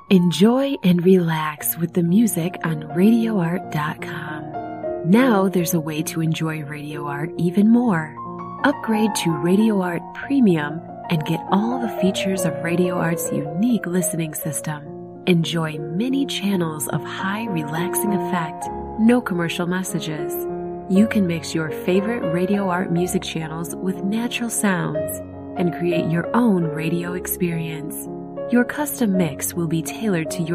Enjoy and relax with the music on RadioArt.com. Now there's a way to enjoy Radio Art even more. Upgrade to Radio Art Premium and get all the features of Radio Art's unique listening system. Enjoy many channels of high relaxing effect, no commercial messages. You can mix your favorite Radio Art music channels with natural sounds and create your own radio experience. Your custom mix will be tailored to your